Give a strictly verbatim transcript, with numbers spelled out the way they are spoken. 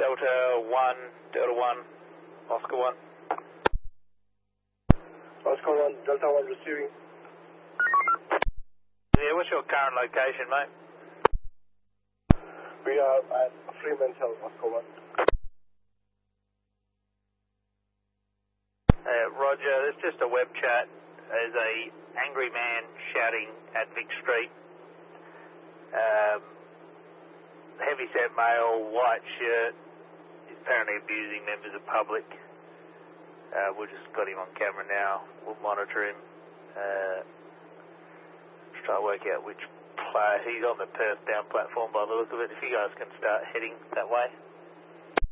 Delta one, Delta one, Oscar one. Oscar one, Delta one receiving. Yeah, what's your current location, mate? We are at Fremantle, Oscar one. Uh, Roger, there's just a web chat. There's a angry man shouting at Vic Street. Um, heavy-set male, white shirt, apparently abusing members of public. Uh, we've just got him on camera now. We'll monitor him. Uh, let's try to work out which player. He's on the Perth down platform by the look of it. If you guys can start heading that way.